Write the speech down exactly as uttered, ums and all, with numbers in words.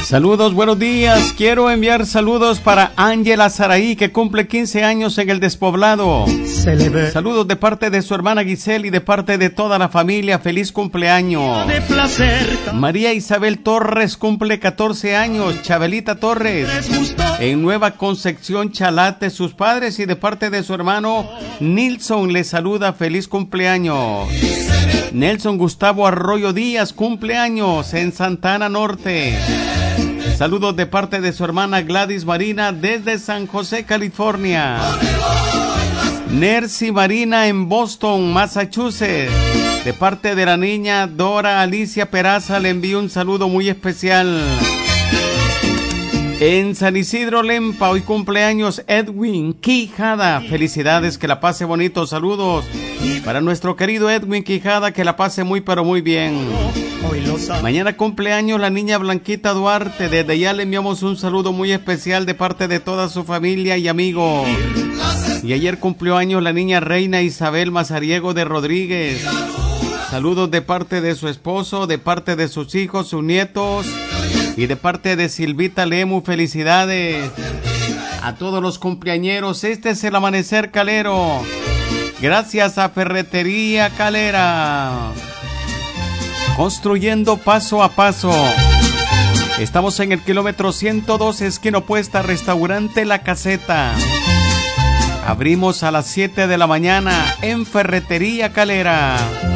Saludos, buenos días. Quiero enviar saludos para Ángela Saraí, que cumple quince años en el Despoblado. Celebre. Saludos de parte de su hermana Giselle y de parte de toda la familia. Feliz cumpleaños. De placer. María Isabel Torres cumple catorce años. Chabelita Torres en Nueva Concepción, Chalate, sus padres y de parte de su hermano Nilson le saluda. Feliz cumpleaños. Nelson Gustavo Arroyo Díaz, cumpleaños en Santana Norte. Saludos de parte de su hermana Gladys Marina desde San José, California. Nercy Marina en Boston, Massachusetts. De parte de la niña Dora Alicia Peraza le envío un saludo muy especial. En San Isidro Lempa, hoy cumpleaños Edwin Quijada. Felicidades, que la pase bonito. Saludos para nuestro querido Edwin Quijada, que la pase muy pero muy bien. Mañana cumpleaños la niña Blanquita Duarte. Desde ya le enviamos un saludo muy especial de parte de toda su familia y amigos. Y ayer cumplió años la niña Reina Isabel Mazariego de Rodríguez. Saludos de parte de su esposo, de parte de sus hijos, sus nietos y de parte de Silvita Lemu. Felicidades a todos los cumpleañeros. Este es el Amanecer Calero. Gracias a Ferretería Calera. Construyendo paso a paso. Estamos en el kilómetro ciento dos, esquina opuesta, restaurante La Caseta. Abrimos a las siete de la mañana en Ferretería Calera.